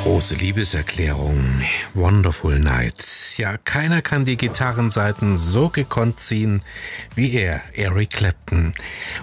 Große Liebeserklärung, Wonderful Night. Ja, keiner kann die Gitarrensaiten so gekonnt ziehen wie er, Eric Clapton.